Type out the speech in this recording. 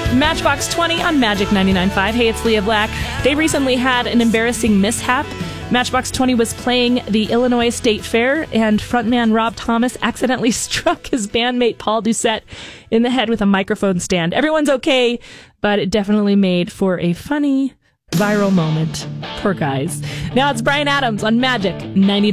Matchbox 20 on Magic 99.5. Hey, it's Leah Black. They recently had an embarrassing mishap. Matchbox 20 was playing the Illinois State Fair, and frontman Rob Thomas accidentally struck his bandmate Paul Doucette in the head with a microphone stand. Everyone's okay, but it definitely made for a funny, viral moment. Poor guys. Now it's Bryan Adams on Magic 99.5.